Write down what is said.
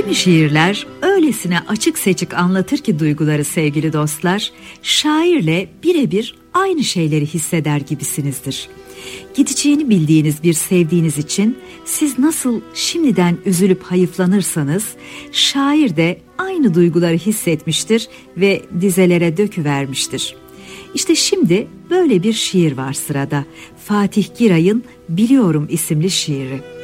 Kimi şiirler öylesine açık seçik anlatır ki duyguları sevgili dostlar, şairle birebir aynı şeyleri hisseder gibisinizdir. Gideceğini bildiğiniz bir sevdiğiniz için siz nasıl şimdiden üzülüp hayıflanırsanız, şair de aynı duyguları hissetmiştir ve dizelere döküvermiştir. İşte şimdi böyle bir şiir var sırada. Fatih Giray'ın Biliyorum isimli şiiri.